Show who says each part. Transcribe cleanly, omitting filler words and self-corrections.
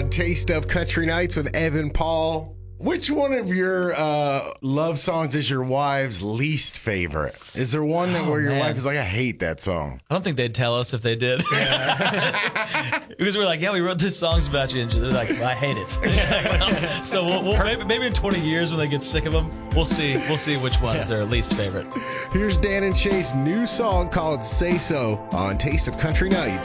Speaker 1: on Taste of Country Nights with Evan Paul. Which one of your love songs is your wife's least favorite? Is there one that where your wife is like, I hate that song?
Speaker 2: I don't think they'd tell us if they did. Because we're like, yeah, we wrote this song's about you. And they're like, I hate it. So we'll maybe in 20 years when they get sick of them, we'll see which one is their least favorite.
Speaker 1: Here's Dan and Shay's new song called Say So on Taste of Country Nights.